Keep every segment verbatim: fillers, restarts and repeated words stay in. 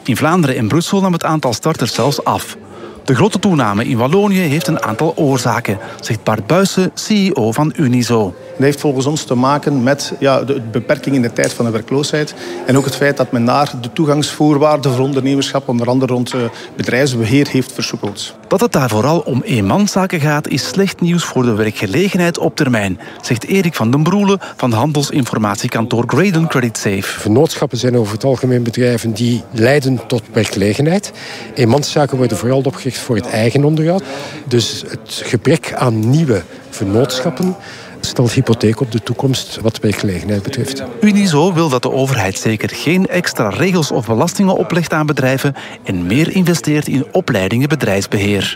In Vlaanderen en Brussel nam het aantal starters zelfs af. De grote toename in Wallonië heeft een aantal oorzaken, zegt Bart Buijsen, C E O van Unizo. Het heeft volgens ons te maken met ja, de beperking in de tijd van de werkloosheid. En ook het feit dat men daar de toegangsvoorwaarden voor ondernemerschap, onder andere rond bedrijfsbeheer, heeft versoepeld. Dat het daar vooral om eenmanszaken gaat, is slecht nieuws voor de werkgelegenheid op termijn, zegt Erik van den Broele van handelsinformatiekantoor Graydon Credit Safe. Vennootschappen zijn over het algemeen bedrijven die leiden tot werkgelegenheid. Eenmanszaken worden vooral opgericht voor het eigen onderhoud. Dus het gebrek aan nieuwe vennootschappen stelt hypotheek op de toekomst wat werkgelegenheid betreft. Unizo wil dat de overheid zeker geen extra regels of belastingen oplegt aan bedrijven en meer investeert in opleidingen bedrijfsbeheer.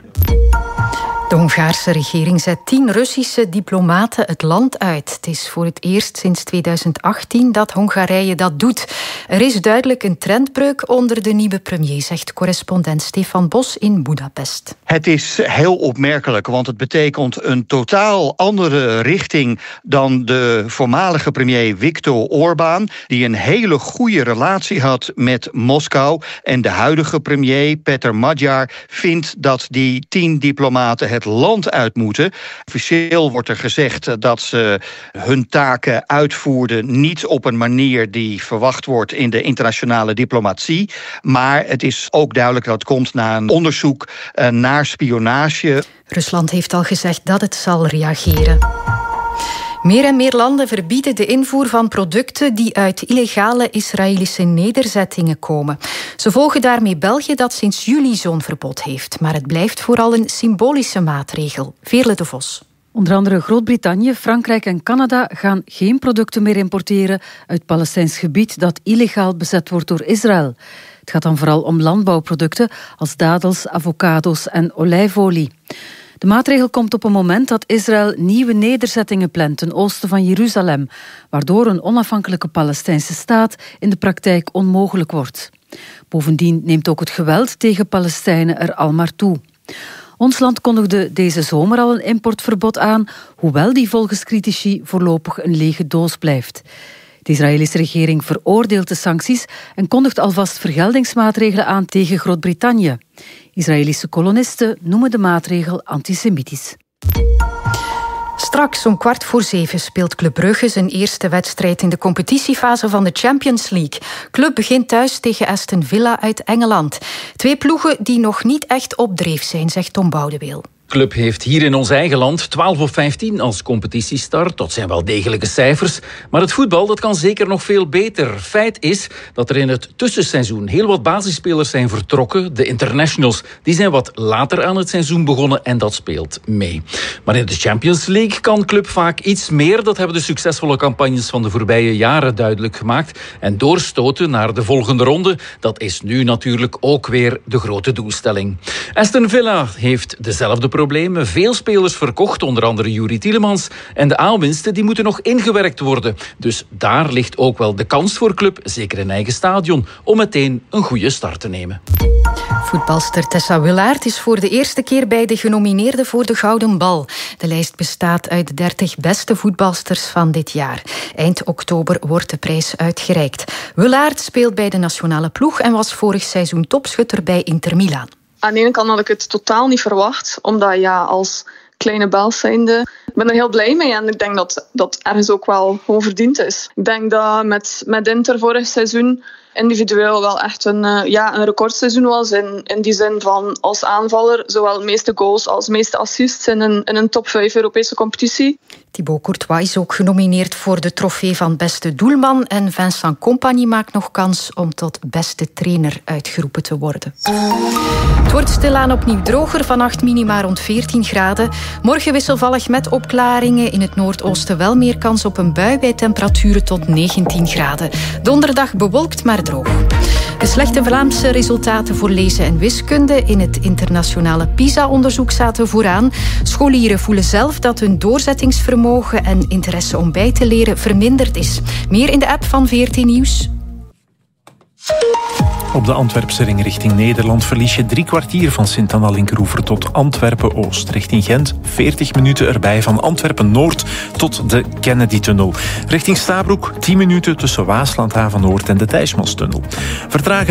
De Hongaarse regering zet tien Russische diplomaten het land uit. Het is voor het eerst sinds tweeduizend achttien dat Hongarije dat doet. Er is duidelijk een trendbreuk onder de nieuwe premier, zegt correspondent Stefan Bos in Budapest. Het is heel opmerkelijk, want het betekent een totaal andere richting dan de voormalige premier Viktor Orbán, die een hele goede relatie had met Moskou. En de huidige premier Peter Magyar vindt dat die tien diplomaten het land uit moeten. Officieel wordt er gezegd dat ze hun taken uitvoerden niet op een manier die verwacht wordt in de internationale diplomatie. Maar het is ook duidelijk dat het komt na een onderzoek naar spionage. Rusland heeft al gezegd dat het zal reageren. Meer en meer landen verbieden de invoer van producten die uit illegale Israëlische nederzettingen komen. Ze volgen daarmee België, dat sinds juli zo'n verbod heeft. Maar het blijft vooral een symbolische maatregel. Veerle de Vos. Onder andere Groot-Brittannië, Frankrijk en Canada gaan geen producten meer importeren uit Palestijns gebied dat illegaal bezet wordt door Israël. Het gaat dan vooral om landbouwproducten als dadels, avocado's en olijfolie. De maatregel komt op een moment dat Israël nieuwe nederzettingen plant ten oosten van Jeruzalem, waardoor een onafhankelijke Palestijnse staat in de praktijk onmogelijk wordt. Bovendien neemt ook het geweld tegen Palestijnen er al maar toe. Ons land kondigde deze zomer al een importverbod aan, hoewel die volgens critici voorlopig een lege doos blijft. De Israëlische regering veroordeelt de sancties en kondigt alvast vergeldingsmaatregelen aan tegen Groot-Brittannië. Israëlische kolonisten noemen de maatregel antisemitisch. Straks om kwart voor zeven speelt Club Brugge zijn eerste wedstrijd in de competitiefase van de Champions League. Club begint thuis tegen Aston Villa uit Engeland. Twee ploegen die nog niet echt op dreef zijn, zegt Tom Boudeweel. De club heeft hier in ons eigen land twaalf of vijftien als competitiestart. Dat zijn wel degelijke cijfers. Maar het voetbal dat kan zeker nog veel beter. Feit is dat er in het tussenseizoen heel wat basisspelers zijn vertrokken. De internationals die zijn wat later aan het seizoen begonnen en dat speelt mee. Maar in de Champions League kan club vaak iets meer. Dat hebben de succesvolle campagnes van de voorbije jaren duidelijk gemaakt. En doorstoten naar de volgende ronde, dat is nu natuurlijk ook weer de grote doelstelling. Aston Villa heeft dezelfde problemen. Veel spelers verkocht, onder andere Yuri Tielemans. En de aanwinsten die moeten nog ingewerkt worden. Dus daar ligt ook wel de kans voor club, zeker in eigen stadion, om meteen een goede start te nemen. Voetbalster Tessa Willaert is voor de eerste keer bij de genomineerden voor de Gouden Bal. De lijst bestaat uit de dertig beste voetbalsters van dit jaar. Eind oktober wordt de prijs uitgereikt. Willaert speelt bij de nationale ploeg en was vorig seizoen topschutter bij Inter Milaan. Aan de ene kant had ik het totaal niet verwacht, omdat ja, als kleine Belg zijnde, ik ben er heel blij mee en ik denk dat dat ergens ook wel gewoon verdiend is. Ik denk dat met, met Inter vorig seizoen individueel wel echt een, uh, ja, een recordseizoen was. In, in die zin van als aanvaller zowel de meeste goals als de meeste assists in een, in een top vijf Europese competitie. Thibaut Courtois is ook genomineerd voor de trofee van beste doelman en Vincent Kompany maakt nog kans om tot beste trainer uitgeroepen te worden. Het wordt stilaan opnieuw droger, vannacht minima rond veertien graden. Morgen wisselvallig met opklaringen. In het noordoosten wel meer kans op een bui bij temperaturen tot negentien graden. Donderdag bewolkt maar droog. De slechte Vlaamse resultaten voor lezen en wiskunde in het internationale PISA-onderzoek zaten vooraan. Scholieren voelen zelf dat hun doorzettingsvermogen en interesse om bij te leren verminderd is. Meer in de app van V R T Nieuws. Op de Antwerpse ring richting Nederland verlies je drie kwartier van Sint-Anna-Linkeroever tot Antwerpen-Oost. Richting Gent veertig minuten erbij van Antwerpen-Noord tot de Kennedy-tunnel. Richting Stabroek tien minuten tussen Waaslandhaven-Noord en de Thijsmanstunnel. Vertragen